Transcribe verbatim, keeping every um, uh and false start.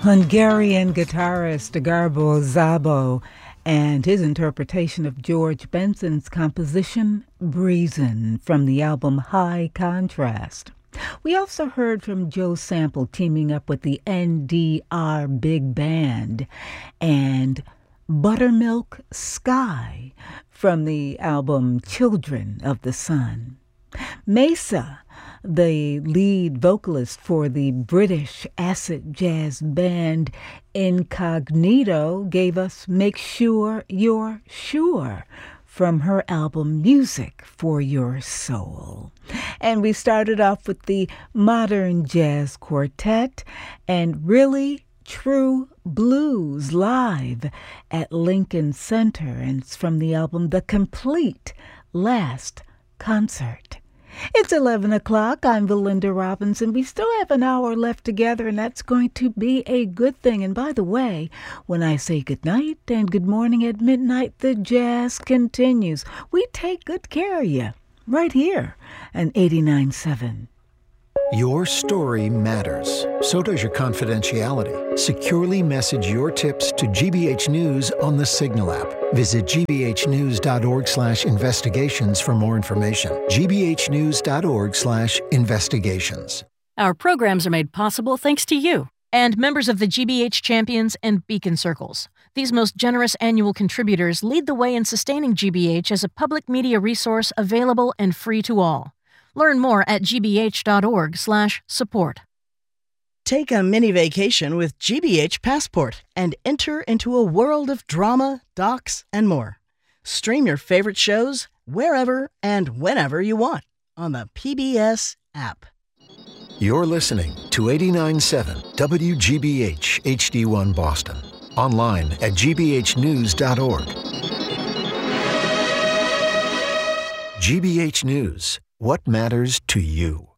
Hungarian guitarist Garbo Szabo and his interpretation of George Benson's composition Breezin' from the album High Contrast. We also heard from Joe Sample teaming up with the N D R Big Band and Buttermilk Sky from the album Children of the Sun. Mesa, the lead vocalist for the British acid jazz band Incognito, gave us Make Sure You're Sure from her album Music for Your Soul. And we started off with the Modern Jazz Quartet and Really True Blues live at Lincoln Center, and it's from the album The Complete Last Concert. It's eleven o'clock. I'm Belinda Robinson. We still have an hour left together, and that's going to be a good thing. And by the way, when I say good night and good morning at midnight, the jazz continues. We take good care of you right here on eighty-nine point seven. Your story matters. So does your confidentiality. Securely message your tips to G B H News on the Signal app. Visit g b h news dot org slash investigations for more information. g b h news dot org slash investigations. Our programs are made possible thanks to you and members of the G B H Champions and Beacon Circles. These most generous annual contributors lead the way in sustaining G B H as a public media resource available and free to all. Learn more at g b h dot org slash support. Take a mini vacation with G B H Passport and enter into a world of drama, docs, and more. Stream your favorite shows wherever and whenever you want on the P B S app. You're listening to eighty-nine point seven W G B H H D one Boston. Online at g b h news dot org. G B H News. What matters to you?